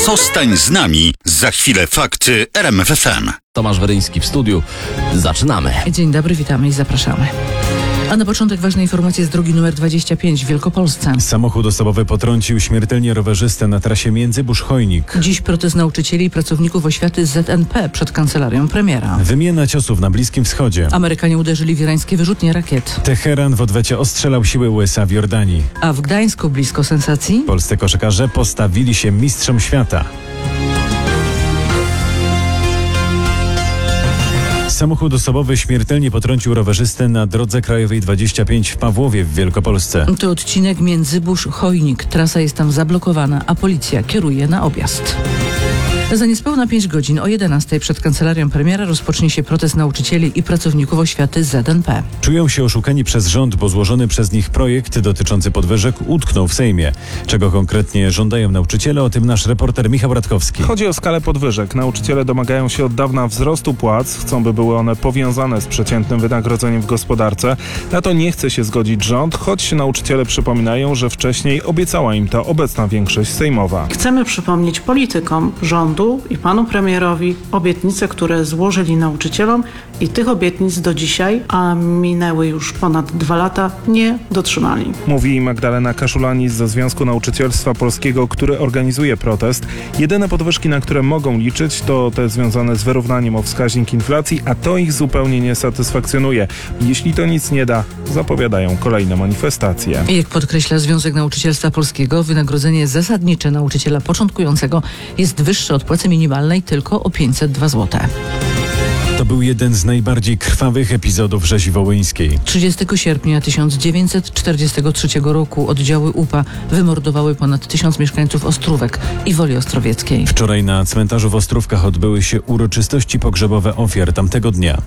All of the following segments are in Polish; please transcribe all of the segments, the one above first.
Zostań z nami. Za chwilę fakty RMF FM. Tomasz Weryński w studiu. Zaczynamy. Dzień dobry, witamy i zapraszamy. A na początek ważne informacje z drogi numer 25 w Wielkopolsce. Samochód osobowy potrącił śmiertelnie rowerzystę na trasie Międzybusz-Chojnik. Dziś protest nauczycieli i pracowników oświaty z ZNP przed kancelarią premiera. Wymiana ciosów na Bliskim Wschodzie. Amerykanie uderzyli w irańskie wyrzutnie rakiet. Teheran w odwecie ostrzelał siły USA w Jordanii. A w Gdańsku blisko sensacji? Polscy koszykarze postawili się mistrzom świata. Samochód osobowy śmiertelnie potrącił rowerzystę na drodze krajowej 25 w Pawłowie w Wielkopolsce. To odcinek Międzybusz-Chojnik. Trasa jest tam zablokowana, a policja kieruje na objazd. Za niespełna 5 godzin o 11 przed kancelarią premiera rozpocznie się protest nauczycieli i pracowników oświaty z ZNP. Czują się oszukani przez rząd, bo złożony przez nich projekt dotyczący podwyżek utknął w Sejmie. Czego konkretnie żądają nauczyciele, o tym nasz reporter Michał Radkowski. Chodzi o skalę podwyżek. Nauczyciele domagają się od dawna wzrostu płac. Chcą, by były one powiązane z przeciętnym wynagrodzeniem w gospodarce. Na to nie chce się zgodzić rząd, choć nauczyciele przypominają, że wcześniej obiecała im to obecna większość sejmowa. Chcemy przypomnieć politykom rządu i panu premierowi obietnice, które złożyli nauczycielom i tych obietnic do dzisiaj, a minęły już ponad 2 lata, nie dotrzymali. Mówi Magdalena Kaszulanis ze Związku Nauczycielstwa Polskiego, który organizuje protest. Jedyne podwyżki, na które mogą liczyć, to te związane z wyrównaniem o wskaźnik inflacji, a to ich zupełnie nie satysfakcjonuje. Jeśli to nic nie da, zapowiadają kolejne manifestacje. Jak podkreśla Związek Nauczycielstwa Polskiego, wynagrodzenie zasadnicze nauczyciela początkującego jest wyższe od płacy minimalnej tylko o 502 zł. To był jeden z najbardziej krwawych epizodów rzezi wołyńskiej. 30 sierpnia 1943 roku oddziały UPA wymordowały ponad 1000 mieszkańców Ostrówek i Woli Ostrowieckiej. Wczoraj na cmentarzu w Ostrówkach odbyły się uroczystości pogrzebowe ofiar tamtego dnia.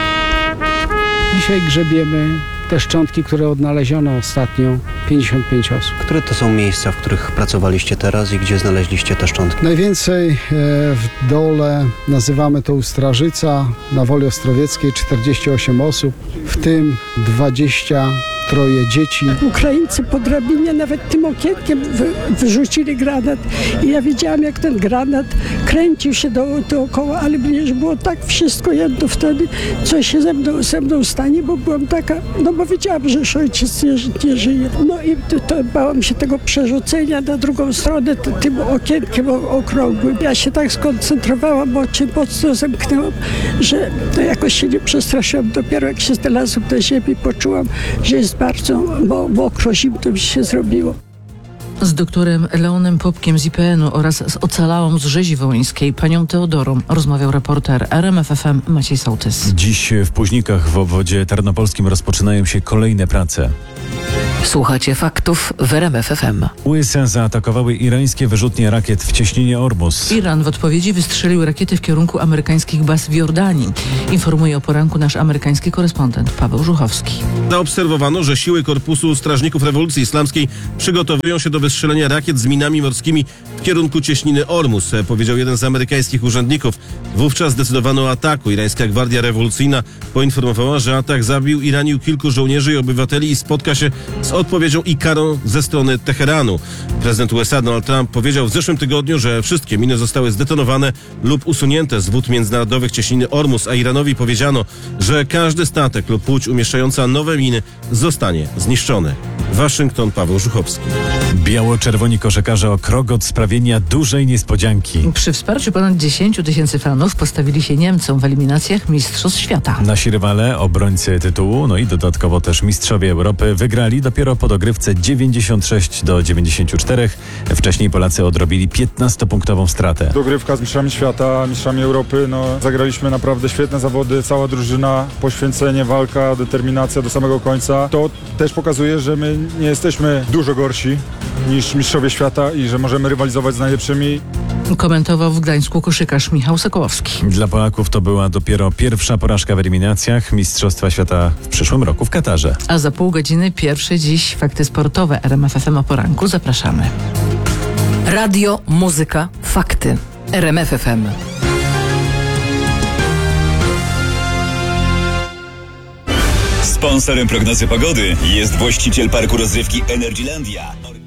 Dzisiaj grzebiemy te szczątki, które odnaleziono ostatnio, 55 osób. Które to są miejsca, w których pracowaliście teraz i gdzie znaleźliście te szczątki? Najwięcej w dole, nazywamy to Ustrażyca, na Woli Ostrowieckiej 48 osób, w tym 23 dzieci. Ukraińcy po drabinie nawet tym okienkiem wyrzucili granat i ja widziałam, jak ten granat kręcił się dookoła, ale mnie już było tak wszystko jedno wtedy, co się ze mną stanie, bo byłam taka, no bo wiedziałam, że ojciec nie żyje. No i to bałam się tego przerzucenia na drugą stronę tym okienkiem okrągłym. Ja się tak skoncentrowałam, oczy mocno zamknęłam, że to jakoś się nie przestraszyłam. Dopiero jak się znalazłam na ziemi, poczułam, że jest bardzo mokro, zimno mi się zrobiło. Z doktorem Leonem Popkiem z IPN-u oraz z ocalałą z rzezi wołyńskiej, panią Teodorą, rozmawiał reporter RMF FM Maciej Sołtys. Dziś w Późnikach w obwodzie tarnopolskim rozpoczynają się kolejne prace. Słuchacie faktów w RMF FM. USA zaatakowały irańskie wyrzutnie rakiet w cieśninie Ormus. Iran w odpowiedzi wystrzelił rakiety w kierunku amerykańskich baz w Jordanii. Informuje o poranku nasz amerykański korespondent Paweł Żuchowski. Zaobserwowano, że siły Korpusu Strażników Rewolucji Islamskiej przygotowują się do wystrzelenia rakiet z minami morskimi w kierunku cieśniny Ormus, powiedział jeden z amerykańskich urzędników. Wówczas zdecydowano o ataku. Irańska Gwardia Rewolucyjna poinformowała, że atak zabił i ranił kilku żołnierzy i obywateli i spotka się z odpowiedzią i karą ze strony Teheranu. Prezydent USA Donald Trump powiedział w zeszłym tygodniu, że wszystkie miny zostały zdetonowane lub usunięte z wód międzynarodowych cieśniny Ormus, a Iranowi powiedziano, że każdy statek lub łódź umieszczająca nowe miny zostanie zniszczony. Waszyngton, Paweł Żuchowski. Biało-czerwoni koszykarze o krok od sprawienia dużej niespodzianki. Przy wsparciu ponad 10 000 fanów postawili się Niemcom w eliminacjach Mistrzostw Świata. Nasi rywale, obrońcy tytułu, no i dodatkowo też mistrzowie Europy, wygrali dopiero po dogrywce 96-94. Wcześniej Polacy odrobili 15-punktową stratę. Dogrywka z mistrzami świata, mistrzami Europy. Zagraliśmy naprawdę świetne zawody, cała drużyna, poświęcenie, walka, determinacja do samego końca. To też pokazuje, że my nie jesteśmy dużo gorsi niż mistrzowie świata i że możemy rywalizować z najlepszymi. Komentował w Gdańsku koszykarz Michał Sokołowski. Dla Polaków to była dopiero pierwsza porażka w eliminacjach Mistrzostwa Świata w przyszłym roku w Katarze. A za pół godziny pierwsze dziś fakty sportowe RMF FM o poranku. Zapraszamy. Radio, muzyka, fakty. RMF FM. Sponsorem prognozy pogody jest właściciel parku rozrywki Energylandia.